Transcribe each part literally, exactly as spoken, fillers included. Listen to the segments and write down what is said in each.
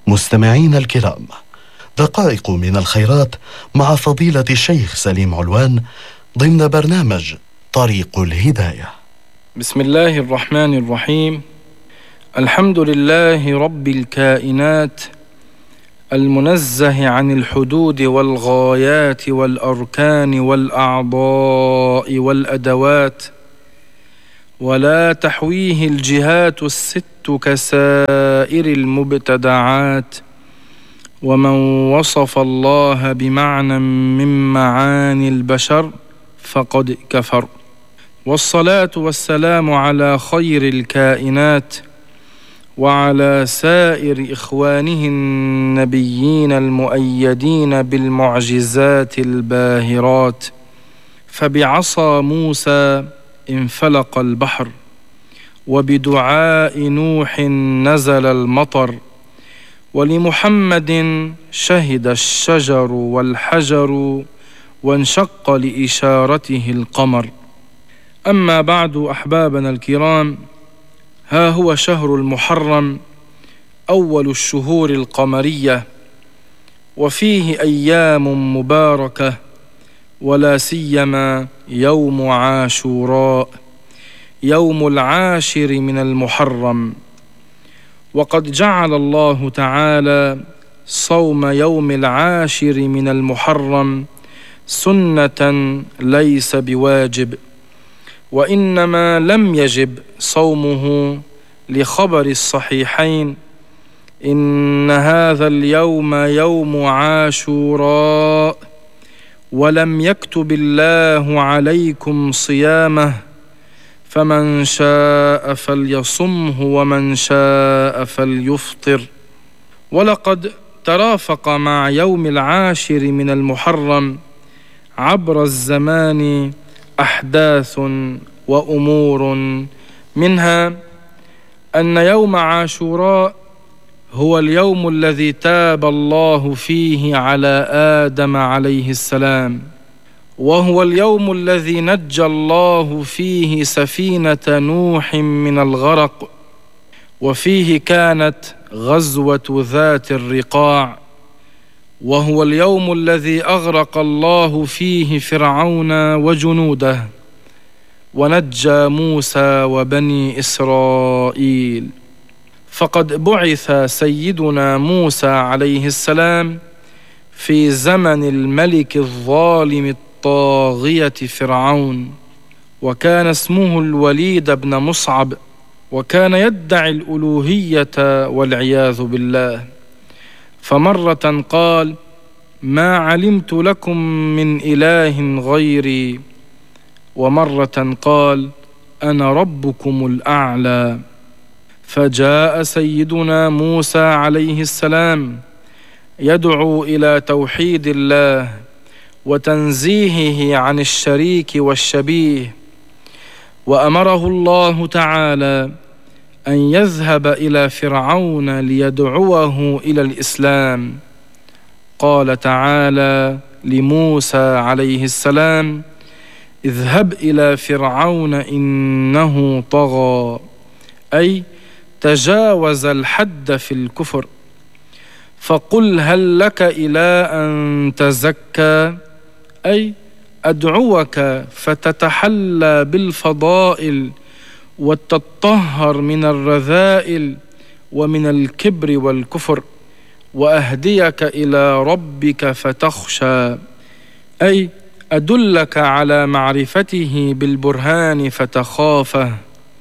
مستمعين الكرام، دقائق من الخيرات مع فضيلة الشيخ سليم علوان ضمن برنامج طريق الهداية. بسم الله الرحمن الرحيم. الحمد لله رب الكائنات، المنزه عن الحدود والغايات والأركان والأعضاء والأدوات، ولا تحويه الجهات الست كسائر المبتدعات. ومن وصف الله بمعنى من معاني البشر فقد كفر. والصلاة والسلام على خير الكائنات وعلى سائر إخوانه النبيين المؤيدين بالمعجزات الباهرات. فبعصا موسى انفلق البحر، وبدعاء نوح نزل المطر، ولمحمد شهد الشجر والحجر، وانشق لإشارته القمر. أما بعد، أحبابنا الكرام، ها هو شهر المحرم، أول الشهور القمرية، وفيه أيام مباركة، ولا سيما يوم عاشوراء، يوم العاشر من المحرم. وقد جعل الله تعالى صوم يوم العاشر من المحرم سنة ليس بواجب، وإنما لم يجب صومه لخبر الصحيحين: إن هذا اليوم يوم عاشوراء، ولم يكتب الله عليكم صيامه، فمن شاء فليصمه ومن شاء فليفطر. ولقد ترافق مع يوم العاشر من المحرم عبر الزمان أحداث وأمور، منها أن يوم عاشوراء هو اليوم الذي تاب الله فيه على آدم عليه السلام، وهو اليوم الذي نجى الله فيه سفينة نوح من الغرق، وفيه كانت غزوة ذات الرقاع، وهو اليوم الذي أغرق الله فيه فرعون وجنوده، ونجى موسى وبني إسرائيل. فقد بعث سيدنا موسى عليه السلام في زمن الملك الظالم الطاغية فرعون، وكان اسمه الوليد بن مصعب، وكان يدعي الألوهية والعياذ بالله. فمرة قال: ما علمت لكم من إله غيري، ومرة قال: أنا ربكم الأعلى. فجاء سيدنا موسى عليه السلام يدعو إلى توحيد الله وتنزيهه عن الشريك والشبيه، وأمره الله تعالى أن يذهب إلى فرعون ليدعوه إلى الإسلام. قال تعالى لموسى عليه السلام: اذهب إلى فرعون إنه طغى، أي تجاوز الحد في الكفر، فقل هل لك إلى أن تزكى، أي أدعوك فتتحلى بالفضائل وتطهر من الرذائل ومن الكبر والكفر، وأهديك إلى ربك فتخشى، أي أدلك على معرفته بالبرهان فتخافه.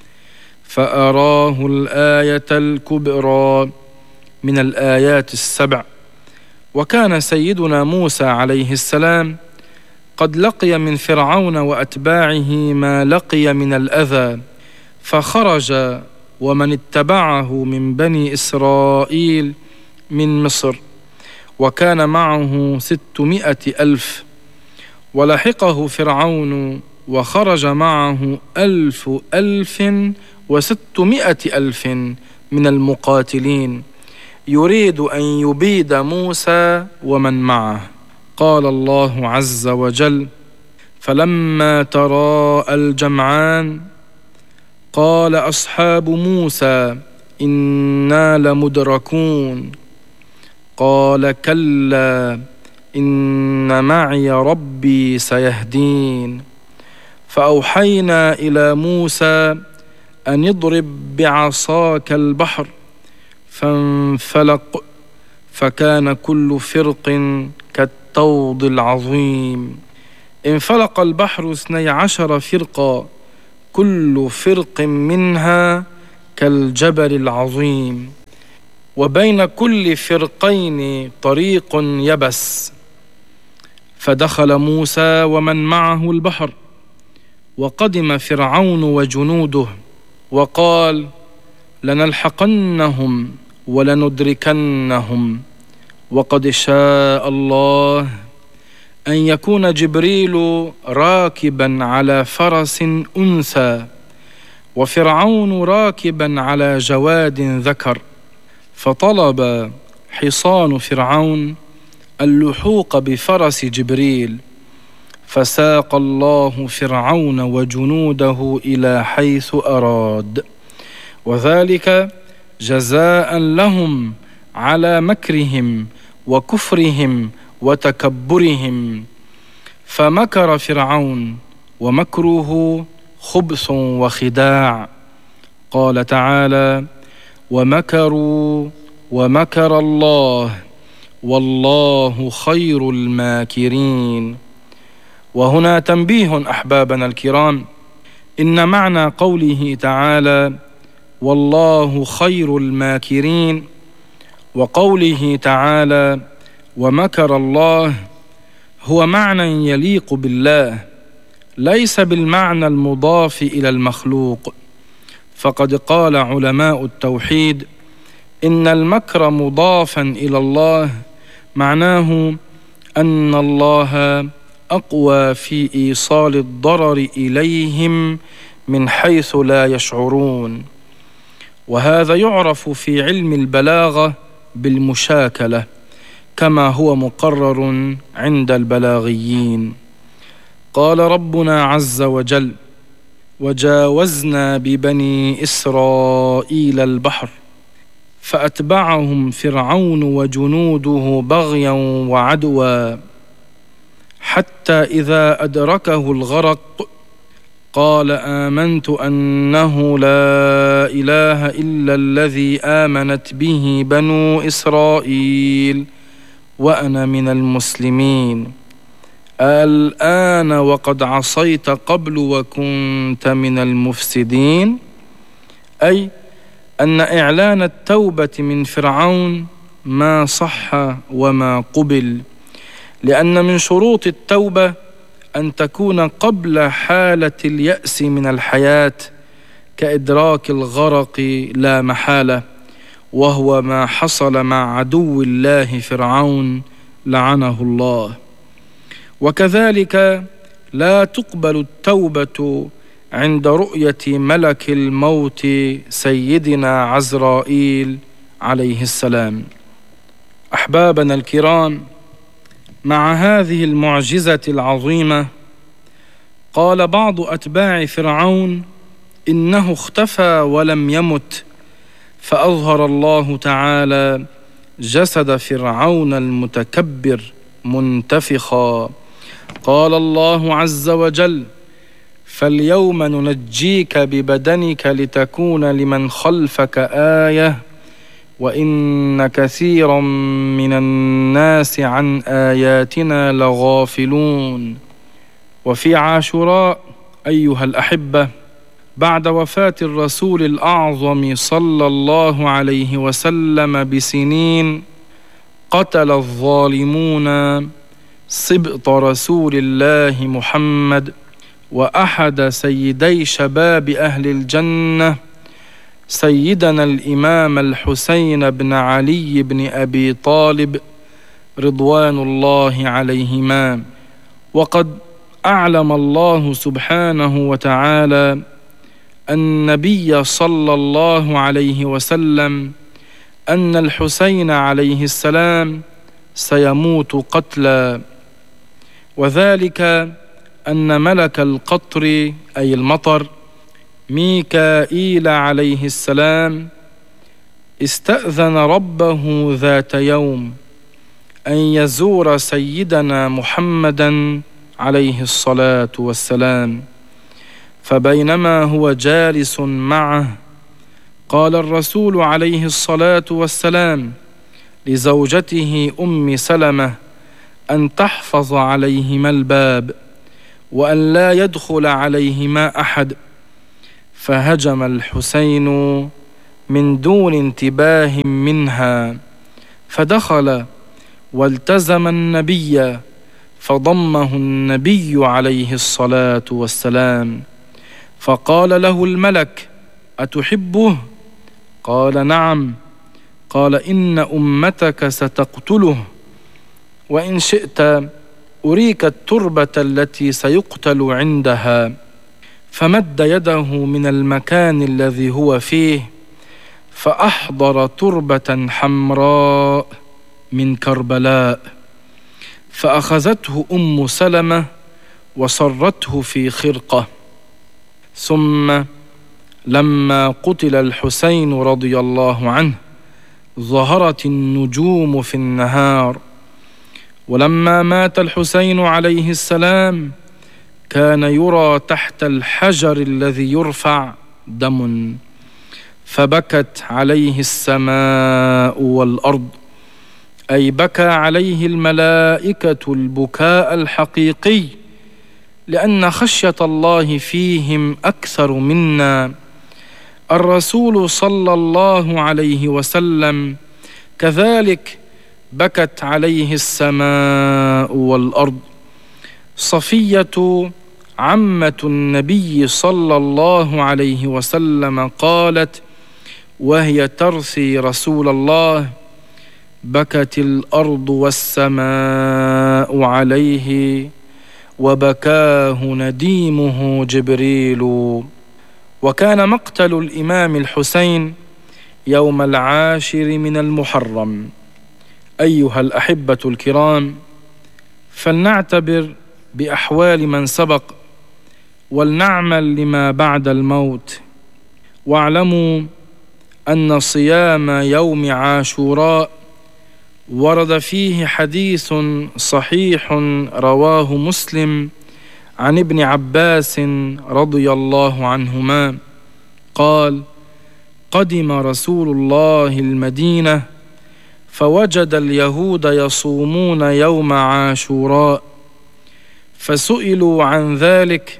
فأراه الآية الكبرى من الآيات السبع. وكان سيدنا موسى عليه السلام قد لقي من فرعون وأتباعه ما لقي من الأذى، فخرج ومن اتبعه من بني إسرائيل من مصر، وكان معه ستمائة ألف. ولحقه فرعون وخرج معه ألف ألف وستمائة ألف من المقاتلين، يريد أن يبيد موسى ومن معه. قال الله عز وجل: فلما تراءى الجمعان قال أصحاب موسى إنا لمدركون قال كلا إن معي ربي سيهدين. فأوحينا إلى موسى أن اضرب بعصاك البحر فانفلق فكان كل فرق كالطود العظيم. انفلق البحر اثني عشر فرقا كل فرق منها كالجبل العظيم، وبين كل فرقين طريق يبس. فدخل موسى ومن معه البحر، وقدم فرعون وجنوده وقال لنلحقنهم ولندركنهم، وقد شاء الله أن يكون جبريل راكبا على فرس أنثى وفرعون راكبا على جواد ذكر. فطلب حصان فرعون اللحوق بفرس جبريل، فساق الله فرعون وجنوده إلى حيث أراد، وذلك جزاء لهم على مكرهم وكفرهم وتكبرهم. فمكر فرعون ومكره خبث وخداع. قال تعالى ومكروا ومكر الله والله خير الماكرين. وهنا تنبيه أحبابنا الكرام، إن معنى قوله تعالى والله خير الماكرين وقوله تعالى ومكر الله هو معنى يليق بالله، ليس بالمعنى المضاف إلى المخلوق. فقد قال علماء التوحيد إن المكر مضافا إلى الله معناه أن الله أقوى في إيصال الضرر إليهم من حيث لا يشعرون، وهذا يعرف في علم البلاغة بالمشاكلة كما هو مقرر عند البلاغيين. قال ربنا عز وجل وجاوزنا ببني إسرائيل البحر فأتبعهم فرعون وجنوده بغيا وعدوا حتى إذا أدركه الغرق قال آمنت أنه لا إله إلا الذي آمنت به بنو إسرائيل وأنا من المسلمين. الآن وقد عصيت قبل وكنت من المفسدين، أي أن إعلان التوبة من فرعون ما صح وما قبل، لأن من شروط التوبة أن تكون قبل حالة اليأس من الحياة كإدراك الغرق لا محالة، وهو ما حصل مع عدو الله فرعون لعنه الله. وكذلك لا تقبل التوبة عند رؤية ملك الموت سيدنا عزرائيل عليه السلام. أحبابنا الكرام، مع هذه المعجزة العظيمة قال بعض أتباع فرعون إنه اختفى ولم يمت، فأظهر الله تعالى جسد فرعون المتكبر منتفخا. قال الله عز وجل فاليوم ننجيك ببدنك لتكون لمن خلفك آية وإن كثيرا من الناس عن آياتنا لغافلون. وفي عاشوراء أيها الأحبة بعد وفاة الرسول الأعظم صلى الله عليه وسلم بسنين قتل الظالمون سبط رسول الله محمد وأحد سيدي شباب أهل الجنة سيدنا الإمام الحسين بن علي بن أبي طالب رضوان الله عليهما. وقد أعلم الله سبحانه وتعالى النبي صلى الله عليه وسلم أن الحسين عليه السلام سيموت قتلا، وذلك أن ملك القطر أي المطر ميكائيل عليه السلام استأذن ربه ذات يوم أن يزور سيدنا محمدا عليه الصلاة والسلام، فبينما هو جالس معه قال الرسول عليه الصلاة والسلام لزوجته أم سلمة أن تحفظ عليهما الباب وأن لا يدخل عليهما أحد، فهجم الحسين من دون انتباه منها، فدخل والتزم النبي، فضمه النبي عليه الصلاة والسلام، فقال له الملك: أتحبه؟ قال: نعم. قال: إن أمتك ستقتله، وإن شئت أريك التربة التي سيقتل عندها. فمد يده من المكان الذي هو فيه، فأحضر تربة حمراء من كربلاء، فأخذته أم سلمة وصرته في خرقة. ثم لما قتل الحسين رضي الله عنه ظهرت النجوم في النهار، ولما مات الحسين عليه السلام كان يرى تحت الحجر الذي يرفع دم، فبكت عليه السماء والأرض، أي بكى عليه الملائكة البكاء الحقيقي، لأن خشية الله فيهم أكثر منا. الرسول صلى الله عليه وسلم كذلك بكت عليه السماء والأرض. صفية عمة النبي صلى الله عليه وسلم قالت وهي ترثي رسول الله: بكت الأرض والسماء عليه وبكاه نديمه جبريل. وكان مقتل الإمام الحسين يوم العاشر من المحرم. أيها الأحبة الكرام، فلنعتبر بأحوال من سبق ولنعمل لما بعد الموت. واعلموا أن صيام يوم عاشوراء ورد فيه حديث صحيح رواه مسلم عن ابن عباس رضي الله عنهما قال: قدم رسول الله المدينة فوجد اليهود يصومون يوم عاشوراء، فسئلوا عن ذلك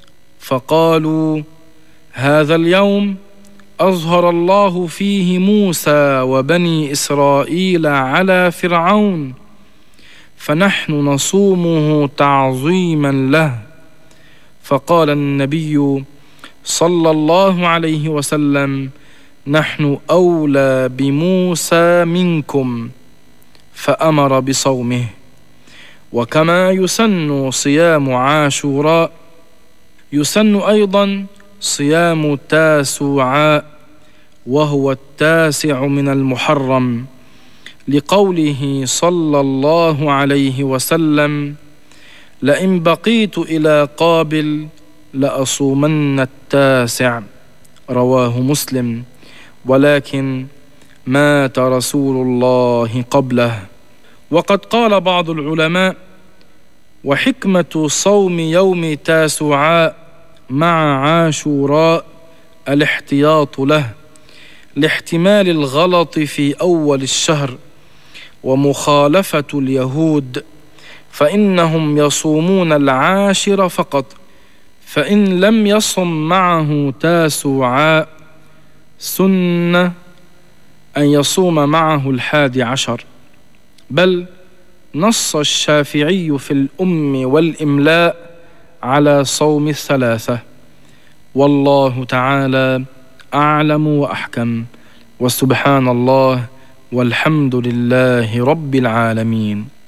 فقالوا: هذا اليوم أظهر الله فيه موسى وبني إسرائيل على فرعون، فنحن نصومه تعظيما له. فقال النبي صلى الله عليه وسلم: نحن أولى بموسى منكم، فأمر بصومه. وكما يسن صيام عاشوراء يسن أيضا صيام تاسوعاء، وهو التاسع من المحرم، لقوله صلى الله عليه وسلم: لئن بقيت إلى قابل لأصومن التاسع، رواه مسلم، ولكن مات رسول الله قبله. وقد قال بعض العلماء: وحكمة صوم يوم تاسوعاء مع عاشوراء الاحتياط له، لاحتمال الغلط في أول الشهر ومخالفة اليهود، فإنهم يصومون العاشر فقط، فإن لم يصم معه تاسوعاء سنة أن يصوم معه الحادي عشر. بل نص الشافعي في الأم والإملاء على صوم الثلاثة. والله تعالى أعلم وأحكم، وسبحان الله والحمد لله رب العالمين.